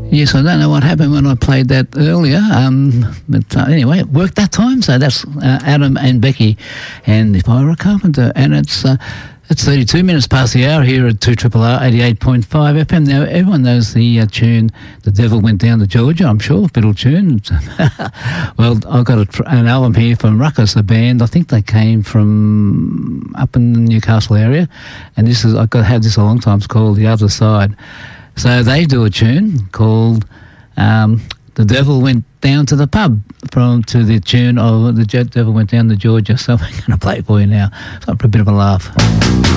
Yes, I don't know what happened when I played that earlier, but anyway, it worked that time. So that's Adam and Becky and If I Were a Carpenter, and it's 32 minutes past the hour here at 2RRR 88.5 FM. Now, everyone knows the tune The Devil Went Down to Georgia, I'm sure, fiddle tune. Well, I've got an album here from Ruckus, a band. I think they came from up in the Newcastle area, and I've had this a long time. It's called The Other Side. So they do a tune called The Devil Went Down to the Pub, to the tune of The Devil Went Down to Georgia. So I'm going to play it for you now. So for a bit of a laugh.